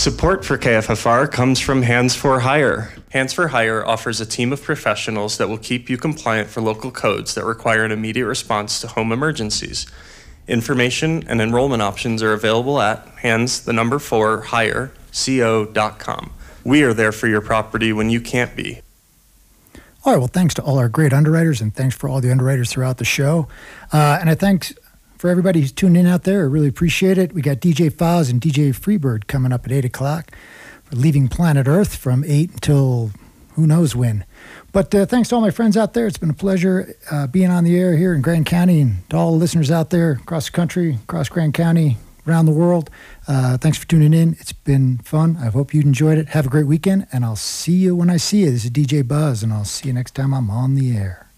Support for KFFR comes from Hands for Hire. Hands for Hire offers a team of professionals that will keep you compliant for local codes that require an immediate response to home emergencies. Information and enrollment options are available at hands4hire.co.com. We are there for your property when you can't be. All right, well, thanks to all our great underwriters, and thanks for all the underwriters throughout the show. And I thanks for everybody who's tuned in out there. I really appreciate it. We got DJ Foz and DJ Freebird coming up at 8 o'clock for Leaving Planet Earth from 8 until who knows when. But thanks to all my friends out there. It's been a pleasure being on the air here in Grand County, and to all the listeners out there across the country, across Grand County, around the world. Thanks for tuning in. It's been fun. I hope you enjoyed it. Have a great weekend, and I'll see you when I see you. This is DJ Buzz, and I'll see you next time I'm on the air.